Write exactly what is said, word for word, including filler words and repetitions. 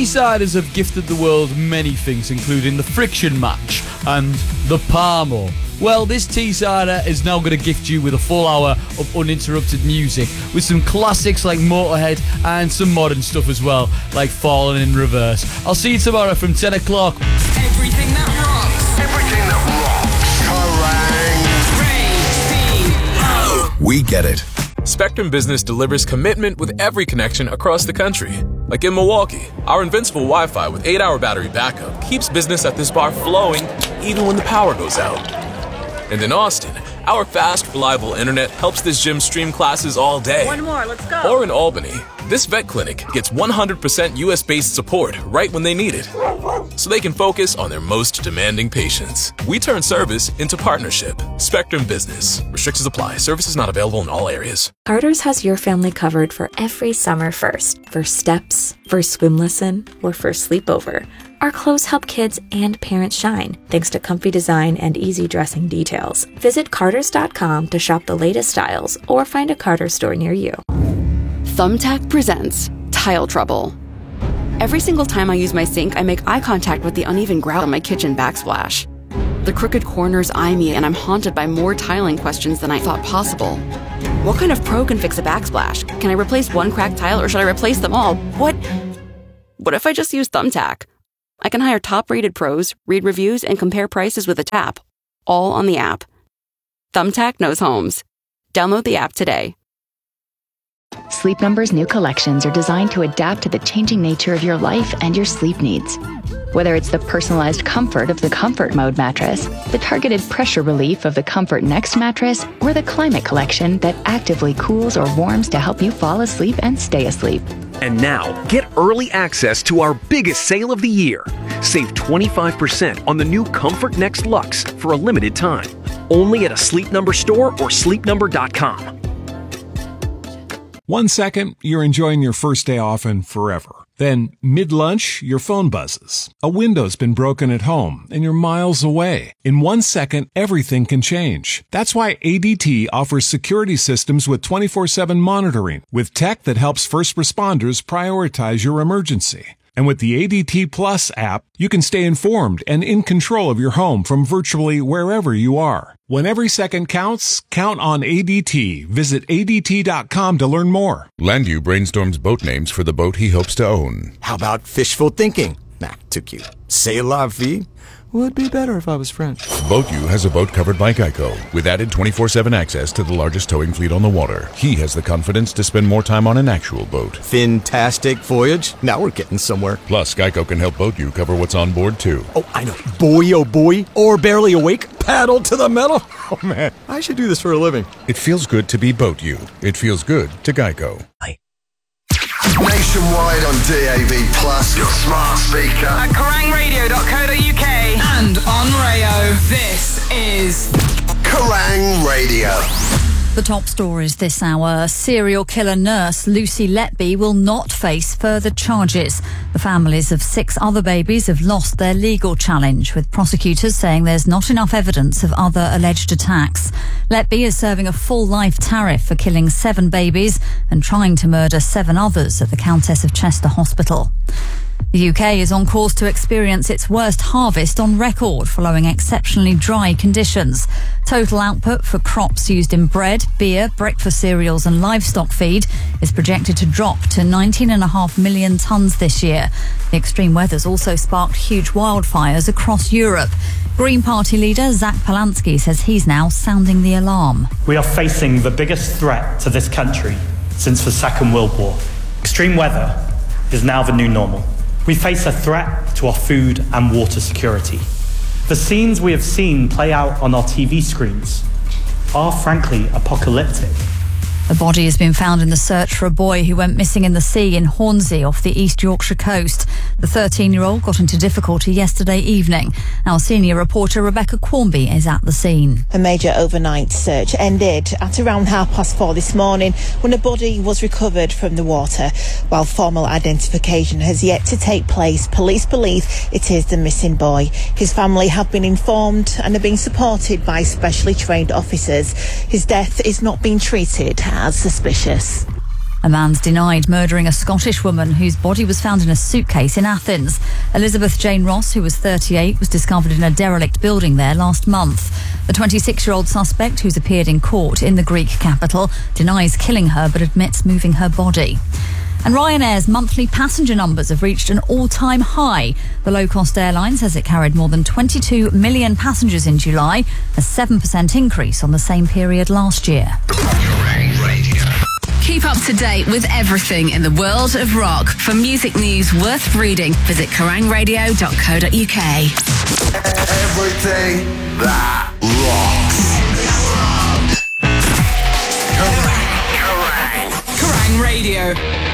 Teesiders have gifted the world many things, including the friction match and the Palmo. Well, this Teesider is now going to gift you with a full hour of uninterrupted music with some classics like Motorhead and some modern stuff as well, like Falling in Reverse. I'll see you tomorrow from ten o'clock. Everything that rocks. Everything that rocks. Kerrang! We get it. Spectrum Business delivers commitment with every connection across the country. Like in Milwaukee, our invincible Wi-Fi with eight hour battery backup keeps business at this bar flowing even when the power goes out. And in Austin, our fast, reliable internet helps this gym stream classes all day. One more, let's go. Or in Albany, this vet clinic gets one hundred percent U S-based support right when they need it, so they can focus on their most demanding patients. We turn service into partnership. Spectrum Business. Restrictions apply. Services not available in all areas. Carter's has your family covered for every summer first. First steps, first swim lesson, or first sleepover. Our clothes help kids and parents shine, thanks to comfy design and easy dressing details. Visit Carter's dot com to shop the latest styles or find a Carter's store near you. Thumbtack presents Tile Trouble. Every single time I use my sink, I make eye contact with the uneven grout on my kitchen backsplash. The crooked corners eye me, and I'm haunted by more tiling questions than I thought possible. What kind of pro can fix a backsplash? Can I replace one cracked tile, or should I replace them all? What? What if I just use Thumbtack? I can hire top-rated pros, read reviews, and compare prices with a tap, all on the app. Thumbtack knows homes. Download the app today. Sleep Number's new collections are designed to adapt to the changing nature of your life and your sleep needs. Whether it's the personalized comfort of the Comfort Mode mattress, the targeted pressure relief of the Comfort Next mattress, or the Climate Collection that actively cools or warms to help you fall asleep and stay asleep. And now, get early access to our biggest sale of the year. Save twenty-five percent on the new Comfort Next Luxe for a limited time. Only at a Sleep Number store or sleep number dot com. One second, you're enjoying your first day off and forever. Then, mid-lunch, your phone buzzes. A window's been broken at home, and you're miles away. In one second, everything can change. That's why A D T offers security systems with twenty-four seven monitoring, with tech that helps first responders prioritize your emergency. And with the A D T Plus app, you can stay informed and in control of your home from virtually wherever you are. When every second counts, count on A D T. Visit A D T dot com to learn more. Landu brainstorms boat names for the boat he hopes to own. How about fishful thinking? Nah, too cute. C'est la vie? Would be better if I was French. BoatU has a boat covered by Geico, with added twenty-four seven access to the largest towing fleet on the water. He has the confidence to spend more time on an actual boat. Fantastic voyage. Now we're getting somewhere. Plus, Geico can help BoatU cover what's on board, too. Oh, I know. Boy, oh boy. Or barely awake. Paddle to the metal. Oh, man. I should do this for a living. It feels good to be BoatU. It feels good to Geico. Hi. Nationwide on D A B Plus, your smart speaker. At kerrang radio dot co dot uk and on Rayo. This is Kerrang Radio. The top stories this hour. Serial killer nurse Lucy Letby will not face further charges. The families of six other babies have lost their legal challenge, with prosecutors saying there's not enough evidence of other alleged attacks. Letby is serving a full life tariff for killing seven babies and trying to murder seven others at the Countess of Chester Hospital. The U K is on course to experience its worst harvest on record following exceptionally dry conditions. Total output for crops used in bread, beer, breakfast cereals and livestock feed is projected to drop to nineteen point five million tonnes this year. The extreme weather's also sparked huge wildfires across Europe. Green Party leader Zach Polansky says he's now sounding the alarm. We are facing the biggest threat to this country since the Second World War. Extreme weather is now the new normal. We face a threat to our food and water security. The scenes we have seen play out on our T V screens are frankly apocalyptic. A body has been found in the search for a boy who went missing in the sea in Hornsey off the East Yorkshire coast. The thirteen-year-old got into difficulty yesterday evening. Our senior reporter Rebecca Quarmby is at the scene. A major overnight search ended at around half past four this morning when a body was recovered from the water. While formal identification has yet to take place, police believe it is the missing boy. His family have been informed and are being supported by specially trained officers. His death is not being treated as suspicious. A man's denied murdering a Scottish woman whose body was found in a suitcase in Athens. Elizabeth Jane Ross, who was thirty-eight, was discovered in a derelict building there last month. The twenty-six-year-old suspect, who's appeared in court in the Greek capital, denies killing her but admits moving her body. And Ryanair's monthly passenger numbers have reached an all-time high. The low-cost airline says it carried more than twenty-two million passengers in July, a seven percent increase on the same period last year. Keep up to date with everything in the world of rock. For music news worth reading, visit kerrang radio dot co dot uk. Everything that rocks. Kerrang! Kerrang! Kerrang Radio.